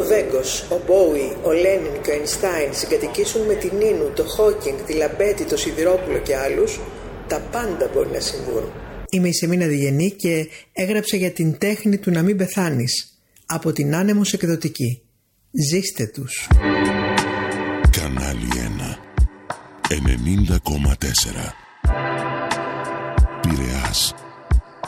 Βέγκος, ο Μπόουι, ο Λένιν και ο Αϊνστάιν συγκατοικήσουν με την Νίνου, το Χόκινγκ, τη Λαμπέτη, το Σιδηρόπουλο και άλλους, τα πάντα μπορεί να συμβούν. Είμαι η Σεμίνα Διγενή και έγραψα για την τέχνη του να μην πεθάνεις από την Άνεμος Εκδοτική. Ζήστε τους. Κανάλι 1 90,4 Πειραιάς.